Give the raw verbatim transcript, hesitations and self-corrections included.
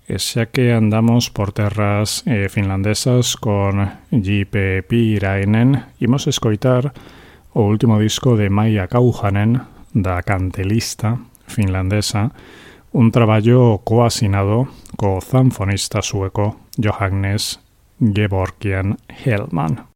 E xa que andamos por terras eh, finlandesas con J P Piirainen, imos escoitar o último disco de Maija Kauhanen, da cantelista finlandesa, un traballo coasinado co zanfonista sueco Johannes Gevorkian Hellman.